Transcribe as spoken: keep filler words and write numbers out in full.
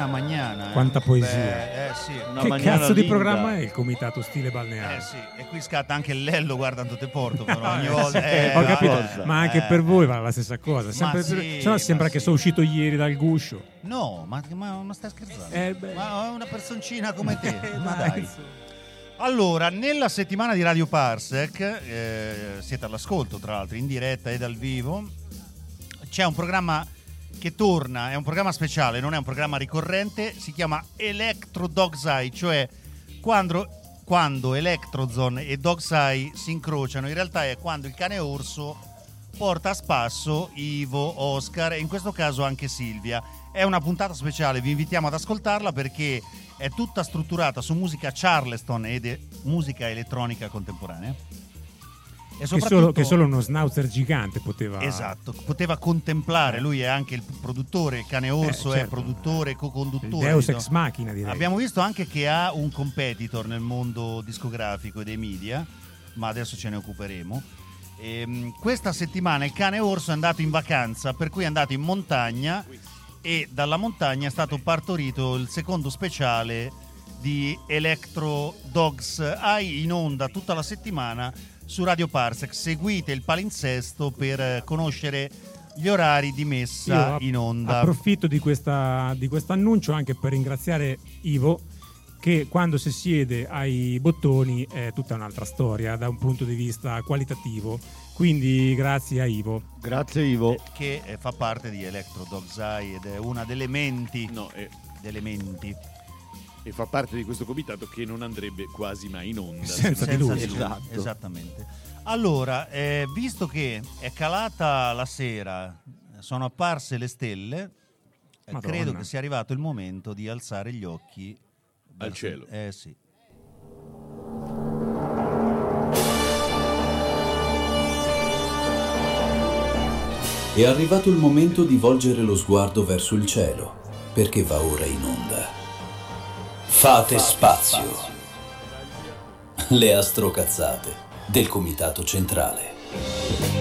una magnana. Eh. Quanta poesia. Beh, eh, sì. Una Che magnana cazzo di linda. programma è il Comitato Stile Balneare? Eh sì, e qui scatta anche il Lello, guarda, te porto, però ogni volta. Eh, Ho capito, guarda, ma anche eh. per voi va la stessa cosa. Sempre sì, per... Se no sembra ma che sì. sono uscito ieri dal guscio. No, ma, ma, ma stai scherzando? Eh, beh. Ma è una personcina come te. Ma Dai, dai. insomma. Allora, nella settimana di Radio Parsec, eh, siete all'ascolto tra l'altro in diretta e dal vivo, c'è un programma che torna, è un programma speciale, non è un programma ricorrente, si chiama Electro Dog's Eye, cioè quando, quando Electrozone e Dog's Eye si incrociano, in realtà è quando il cane orso porta a spasso Ivo, Oscar e in questo caso anche Silvia. È una puntata speciale, vi invitiamo ad ascoltarla perché è tutta strutturata su musica Charleston ed è musica elettronica contemporanea. E Che solo, che solo uno schnauzer gigante poteva... Esatto, poteva contemplare, lui è anche il produttore, il cane orso Eh, certo. è produttore, co-conduttore. Il Deus diciamo. ex machina, direi. Abbiamo visto anche che ha un competitor nel mondo discografico e dei media, ma adesso ce ne occuperemo. Ehm, questa settimana il cane orso è andato in vacanza, per cui è andato in montagna e dalla montagna è stato partorito il secondo speciale di Electro Dogs Eye in onda tutta la settimana su Radio Parsec. Seguite il palinsesto per conoscere gli orari di messa Io in onda. Approfitto di questa di questo annuncio anche per ringraziare Ivo, che quando si siede ai bottoni è tutta un'altra storia da un punto di vista qualitativo. Quindi grazie a Ivo. Grazie Ivo. Che eh, fa parte di Electro Dogs Eye ed è una delle menti, No, e, delle menti. e fa parte di questo comitato che non andrebbe quasi mai in onda. Senza di lui. Esatto. Esattamente. Allora, eh, visto che è calata la sera, sono apparse le stelle, eh, Madonna. credo che sia arrivato il momento di alzare gli occhi Al verso- cielo. Eh sì. È arrivato il momento di volgere lo sguardo verso il cielo, perché va ora in onda. Fate spazio. Le astrocazzate del Comitato Centrale.